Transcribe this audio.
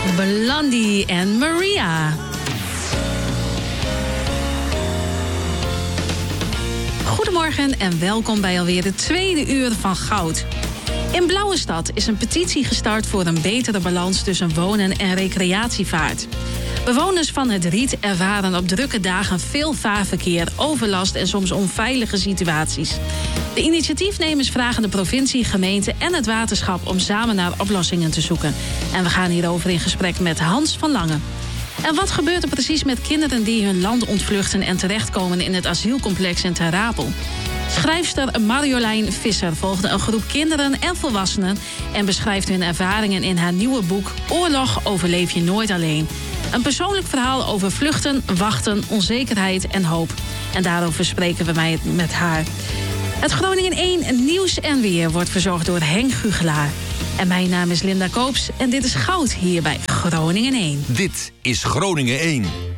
Blondie en Maria. Goedemorgen en welkom bij alweer de tweede uur van Goud. In Blauwestad is een petitie gestart voor een betere balans tussen wonen en recreatievaart. Bewoners van het Riet ervaren op drukke dagen veel vaarverkeer, overlast en soms onveilige situaties. De initiatiefnemers vragen de provincie, gemeente en het waterschap om samen naar oplossingen te zoeken. En we gaan hierover in gesprek met Hans van Lange. En wat gebeurt er precies met kinderen die hun land ontvluchten en terechtkomen in het asielcomplex in Ter Apel? Schrijfster Marjolein Visser volgde een groep kinderen en volwassenen en beschrijft hun ervaringen in haar nieuwe boek Oorlog overleef je nooit alleen. Een persoonlijk verhaal over vluchten, wachten, onzekerheid en hoop. En daarover spreken we met haar. Het Groningen 1 Nieuws en Weer wordt verzorgd door Henk Gugelaar. En mijn naam is Linda Koops en dit is Goud hier bij Groningen 1. Dit is Groningen 1.